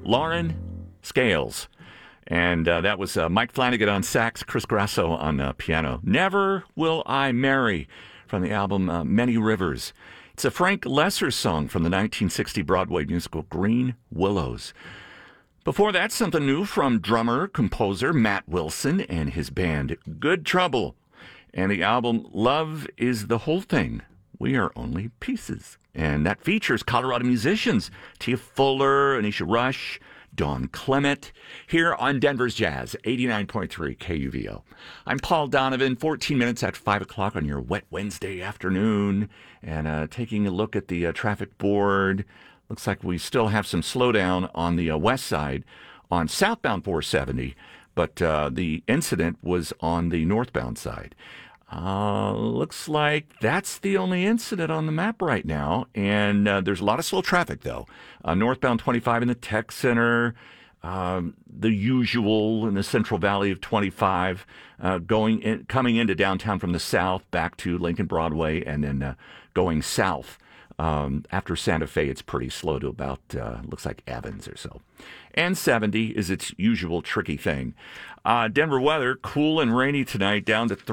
Lauren Scales. And that was Mike Flanagan on sax, Chris Grasso on piano. Never Will I Marry from the album Many Rivers. It's a Frank Lesser song from the 1960 Broadway musical Green Willows. Before that, something new from drummer, composer Matt Wilson and his band Good Trouble. And the album Love is the Whole Thing. We Are Only Pieces. And that features Colorado musicians Tia Fuller, Anisha Rush, Dawn Clement, here on Denver's Jazz, 89.3 KUVO. I'm Paul Donovan, 14 minutes at 5 o'clock on your wet Wednesday afternoon, and taking a look at the traffic board. Looks like we still have some slowdown on the west side on southbound 470, but the incident was on the northbound side. Looks like that's the only incident on the map right now, and there's a lot of slow traffic, though. Northbound 25 in the Tech Center, the usual in the Central Valley of 25, coming into downtown from the south back to Lincoln Broadway, and then going south. After Santa Fe, it's pretty slow to about, looks like Evans or so. And 70 is its usual tricky thing. Denver weather, cool and rainy tonight, down to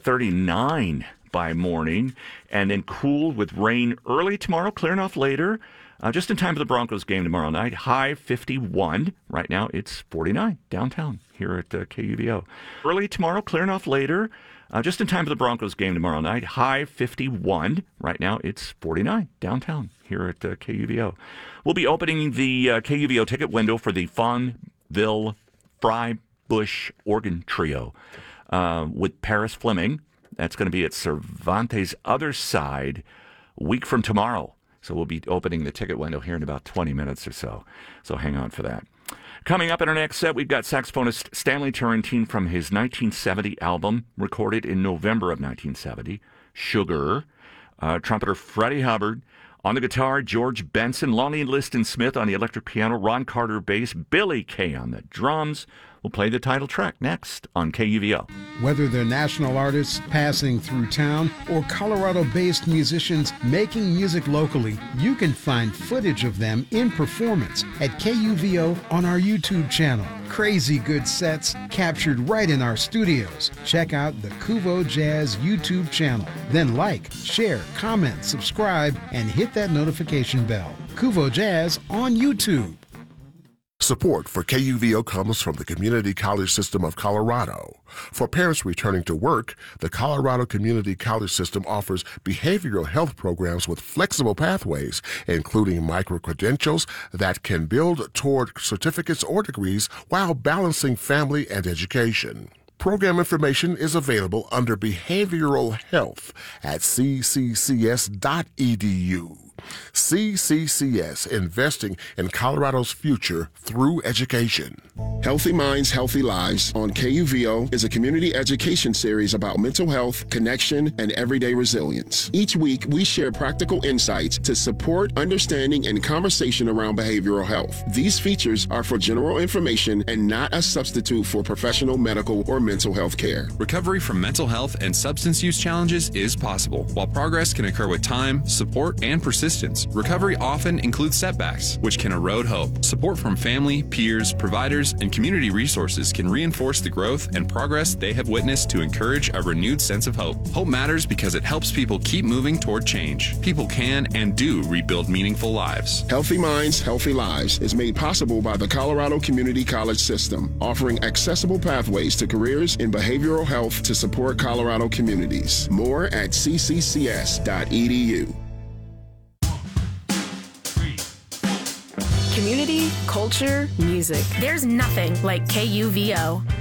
39 by morning, and then cool with rain early tomorrow, clearing off later, just in time for the Broncos game tomorrow night. High 51. Right now, it's 49 downtown here at KUVO. Early tomorrow, clearing off later, just in time for the Broncos game tomorrow night. High 51. Right now, it's 49 downtown here at KUVO. We'll be opening the KUVO ticket window for the Fawnville Fry Bush Organ Trio with Paris Fleming. That's going to be at Cervantes' other side a week from tomorrow. So we'll be opening the ticket window here in about 20 minutes or so. So hang on for that. Coming up in our next set, we've got saxophonist Stanley Turrentine from his 1970 album, recorded in November of 1970, Sugar. Trumpeter Freddie Hubbard. On the guitar, George Benson. Lonnie Liston Smith on the electric piano. Ron Carter bass. Billy Kay on the drums. We'll play the title track next on KUVO. Whether they're national artists passing through town or Colorado-based musicians making music locally, you can find footage of them in performance at KUVO on our YouTube channel. Crazy good sets captured right in our studios. Check out the Kuvo Jazz YouTube channel. Then like, share, comment, subscribe, and hit that notification bell. Kuvo Jazz on YouTube. Support for KUVO comes from the Community College System of Colorado. For parents returning to work, the Colorado Community College System offers behavioral health programs with flexible pathways, including micro-credentials that can build toward certificates or degrees while balancing family and education. Program information is available under Behavioral Health at cccs.edu. CCCS, investing in Colorado's future through education. Healthy Minds, Healthy Lives on KUVO is a community education series about mental health, connection, and everyday resilience. Each week, we share practical insights to support understanding and conversation around behavioral health. These features are for general information and not a substitute for professional medical or mental health care. Recovery from mental health and substance use challenges is possible. While progress can occur with time, support, and persistence, recovery often includes setbacks, which can erode hope. Support from family, peers, providers, and community resources can reinforce the growth and progress they have witnessed to encourage a renewed sense of hope. Hope matters because it helps people keep moving toward change. People can and do rebuild meaningful lives. Healthy Minds, Healthy Lives is made possible by the Colorado Community College System, offering accessible pathways to careers in behavioral health to support Colorado communities. More at cccs.edu. Community, culture, music. There's nothing like KUVO.